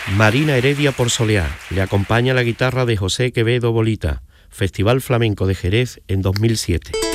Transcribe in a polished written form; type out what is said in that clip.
Marina Heredia por Soleá. Le acompaña la guitarra de José Quevedo Bolita. Festival Flamenco de Jerez en 2007.